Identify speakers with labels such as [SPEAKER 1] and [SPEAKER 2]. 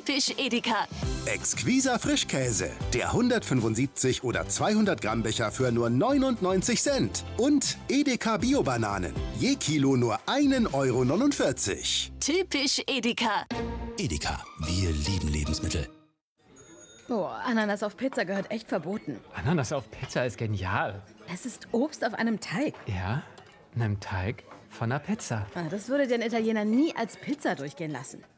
[SPEAKER 1] Typisch Edeka.
[SPEAKER 2] Exquiser Frischkäse. Der 175 oder 200 Gramm Becher für nur 99 Cent. Und Edeka Bio-Bananen. Je Kilo nur 1,49 €.
[SPEAKER 1] Typisch Edeka.
[SPEAKER 3] Edeka, wir lieben Lebensmittel.
[SPEAKER 4] Oh, Ananas auf Pizza gehört echt verboten.
[SPEAKER 5] Ananas auf Pizza ist genial.
[SPEAKER 4] Es ist Obst auf einem Teig.
[SPEAKER 5] Ja, einem Teig von einer Pizza.
[SPEAKER 4] Das würde den Italiener nie als Pizza durchgehen lassen.